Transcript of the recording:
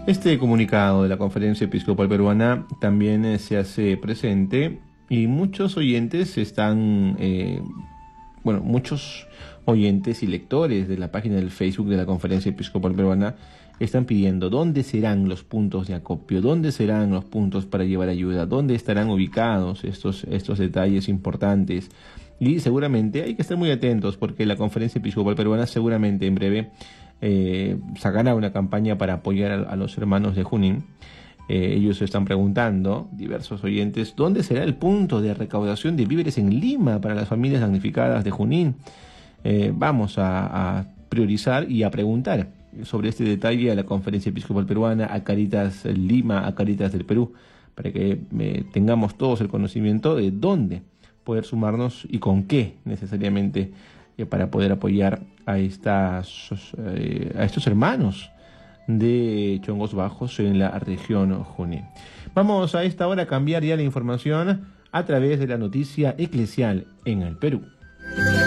Este comunicado de la Conferencia Episcopal Peruana también se hace presente y muchos oyentes muchos oyentes y lectores de la página del Facebook de la Conferencia Episcopal Peruana están pidiendo dónde serán los puntos de acopio, dónde serán los puntos para llevar ayuda, dónde estarán ubicados estos detalles importantes. Y seguramente hay que estar muy atentos porque la Conferencia Episcopal Peruana seguramente en breve sacará una campaña para apoyar a los hermanos de Junín. Ellos se están preguntando, diversos oyentes, ¿dónde será el punto de recaudación de víveres en Lima para las familias damnificadas de Junín? Vamos a priorizar y a preguntar sobre este detalle a la Conferencia Episcopal Peruana, a Caritas Lima, a Caritas del Perú, para que tengamos todos el conocimiento de dónde poder sumarnos y con qué necesariamente para poder apoyar a estos hermanos de Chongos Bajos en la región Junín. Vamos a esta hora a cambiar ya la información a través de la noticia eclesial en el Perú.